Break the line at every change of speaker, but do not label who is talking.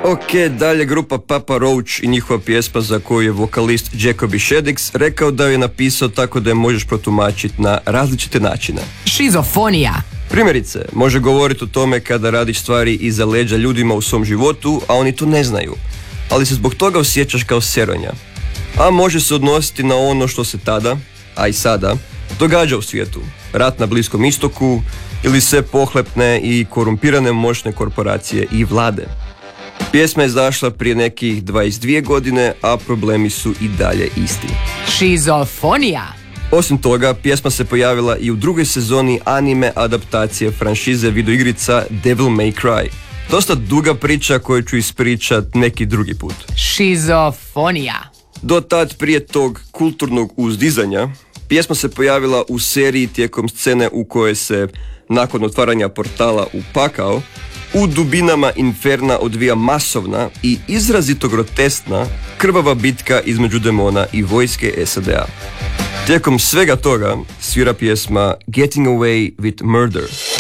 Ok, dalje grupa Papa Roach i njihova pjesma za koju je vokalist Jacoby Shaddix rekao da ju je napisao tako da je možeš protumačiti na različite načine.
Šizofonija.
Primjerice, može govoriti o tome kada radiš stvari iza leđa ljudima u svom životu, a oni to ne znaju, ali se zbog toga osjećaš kao seronja. A može se odnositi na ono što se tada, a i sada, događa u svijetu. Rat na Bliskom istoku ili sve pohlepne i korumpirane moćne korporacije i vlade. Pjesma je izašla prije nekih 22 godine, a problemi su i dalje isti.
Šizofonija.
Osim toga, pjesma se pojavila i u drugoj sezoni anime adaptacije franšize videoigrica Devil May Cry. Dosta duga priča koju ću ispričat neki drugi put.
Šizofonija.
Do tad prije tog kulturnog uzdizanja, pjesma se pojavila u seriji tijekom scene u kojoj se, nakon otvaranja portala u pakao, u dubinama Inferna odvija masovna i izrazito groteskna krvava bitka između demona i vojske SAD-a. Tijekom svega toga svira pjesma Getting Away with Murder.